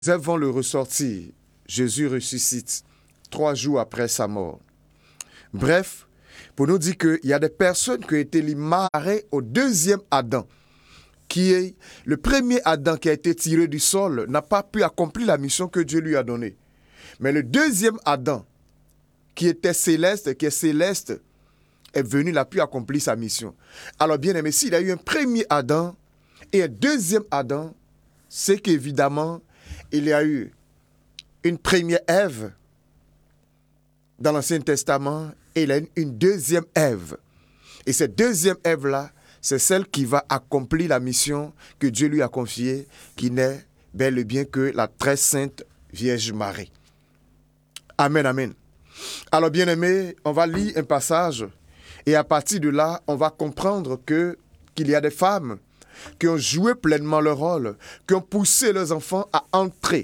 Elles vont le ressortir. Jésus ressuscite 3 jours après sa mort. Bref, pour nous dire qu'il y a des personnes qui ont été marrées au deuxième Adam, qui est le premier Adam qui a été tiré du sol, n'a pas pu accomplir la mission que Dieu lui a donnée. Mais le deuxième Adam, qui était céleste, qui est céleste, est venu, il a pu accomplir sa mission. Alors bien aimé, s'il y a eu un premier Adam et un deuxième Adam, c'est qu'évidemment, il y a eu une première Ève dans l'Ancien Testament et il y a une deuxième Ève. Et cette deuxième Ève-là, c'est celle qui va accomplir la mission que Dieu lui a confiée, qui n'est bel et bien que la très sainte Vierge Marie. Amen, amen. Alors bien aimé, on va lire un passage et à partir de là, on va comprendre qu'il y a des femmes qui ont joué pleinement leur rôle, qui ont poussé leurs enfants à entrer.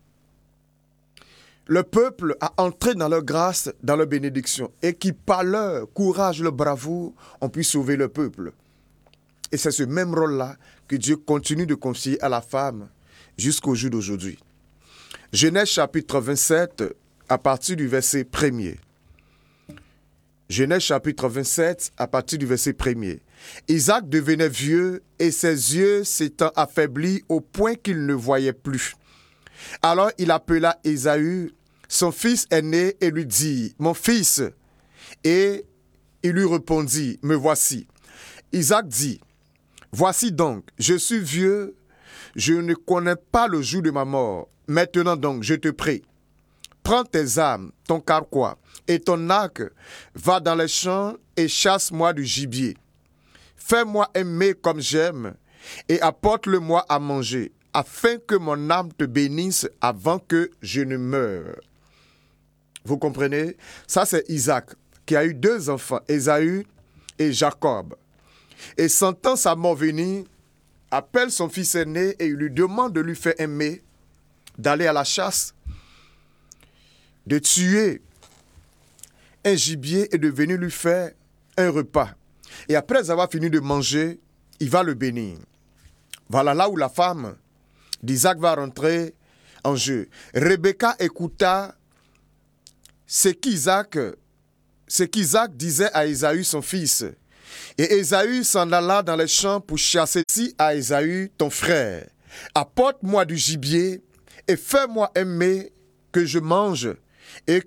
Le peuple a entré dans leur grâce, dans leur bénédiction, et qui, par leur courage, leur bravoure, ont pu sauver le peuple. Et c'est ce même rôle-là que Dieu continue de confier à la femme jusqu'au jour d'aujourd'hui. Genèse chapitre 27, à partir du verset 1er. Genèse chapitre 27, à partir du verset 1er. Isaac devenait vieux et ses yeux s'étant affaiblis au point qu'il ne voyait plus. Alors il appela Ésaü, son fils aîné, et lui dit, « Mon fils !» Et il lui répondit, « Me voici. » Isaac dit, « Voici donc, je suis vieux, je ne connais pas le jour de ma mort. Maintenant donc, je te prie, prends tes armes, ton carquois et ton arc, va dans les champs et chasse-moi du gibier. Fais-moi aimer comme j'aime et apporte-le-moi à manger, afin que mon âme te bénisse avant que je ne meure. » Vous comprenez? Ça, c'est Isaac, qui a eu 2 enfants, Ésaü et Jacob. Et sentant sa mort venir, appelle son fils aîné et il lui demande de lui faire aimer, d'aller à la chasse, de tuer un gibier et de venir lui faire un repas. Et après avoir fini de manger, il va le bénir. Voilà là où la femme d'Isaac va rentrer en jeu. Rebecca écouta ce qu'Isaac disait à Ésaü, son fils. Et Ésaü s'en alla dans les champs pour chasser. Si à Ésaü, ton frère, apporte-moi du gibier et fais-moi aimer que je mange et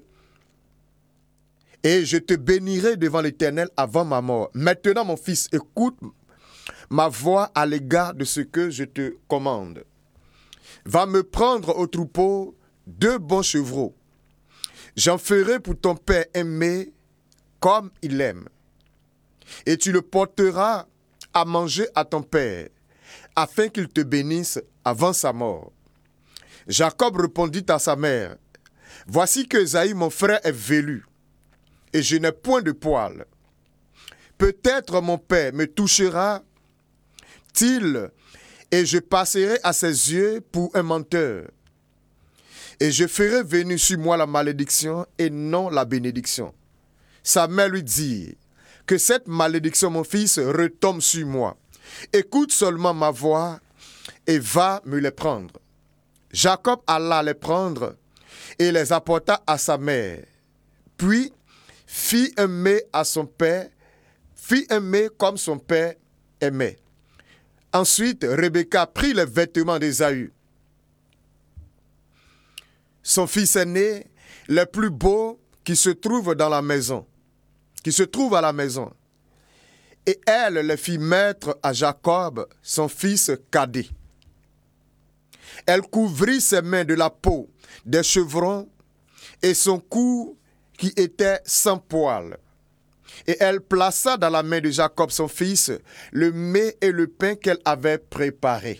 je te bénirai devant l'Éternel avant ma mort. Maintenant, mon fils, écoute ma voix à l'égard de ce que je te commande. Va me prendre au troupeau 2 bons chevreaux. J'en ferai pour ton père aimé comme il aime. Et tu le porteras à manger à ton père, afin qu'il te bénisse avant sa mort. Jacob répondit à sa mère, « Voici que Ésaü, mon frère, est velu, et je n'ai point de poil. Peut-être mon père me touchera-t-il, et je passerai à ses yeux pour un menteur. Et je ferai venir sur moi la malédiction et non la bénédiction. » Sa mère lui dit, « Que cette malédiction, mon fils, retombe sur moi. Écoute seulement ma voix et va me les prendre. » Jacob alla les prendre et les apporta à sa mère. Puis fit un mets à son père, fit un mets comme son père aimait. Ensuite, Rebecca prit les vêtements d'Ésaü, son fils aîné, le plus beau qui se trouve dans la maison, qui se trouve à la maison. Et elle le fit mettre à Jacob, son fils cadet. Elle couvrit ses mains de la peau des chevrons et son cou qui était sans poil. Et elle plaça dans la main de Jacob, son fils, le mets et le pain qu'elle avait préparé.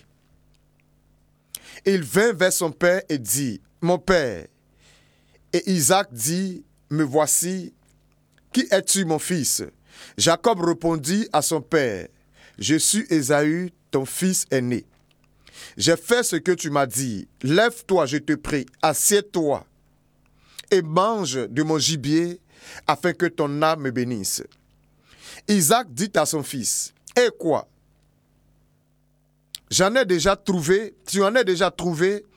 Il vint vers son père et dit, « Mon père. » Et Isaac dit, « Me voici. Qui es-tu, mon fils? » Jacob répondit à son père, « Je suis Ésaü, ton fils aîné. J'ai fait ce que tu m'as dit. Lève-toi, je te prie, assieds-toi et mange de mon gibier afin que ton âme me bénisse. » Isaac dit à son fils, « Eh quoi? Tu en as déjà trouvé